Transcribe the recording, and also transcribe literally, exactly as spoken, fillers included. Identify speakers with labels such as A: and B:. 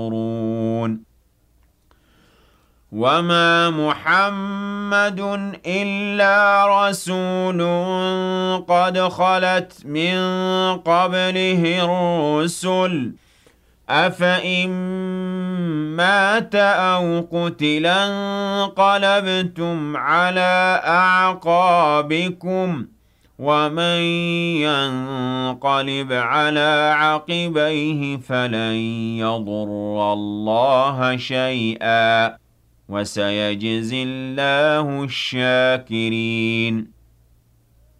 A: ينظرون وما محمد إلا رسول قد خلت من قبله الرسل أفإن مات أو قتل انقلبتم على أعقابكم ومن ينقلب على عقبيه فلن يضر الله شيئا وسيجزي الله الشاكرين